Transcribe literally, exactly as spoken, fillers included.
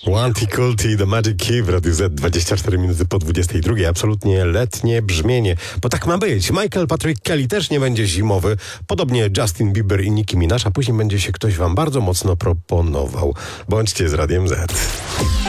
Wanty Kulti, The Magic Key w Radiu Z, dwadzieścia cztery minuty po dwudziestej drugiej. Absolutnie letnie brzmienie, bo tak ma być. Michael Patrick Kelly też nie będzie zimowy, podobnie Justin Bieber i Nicki Minaj, a później będzie się ktoś wam bardzo mocno proponował. Bądźcie z Radiem Z.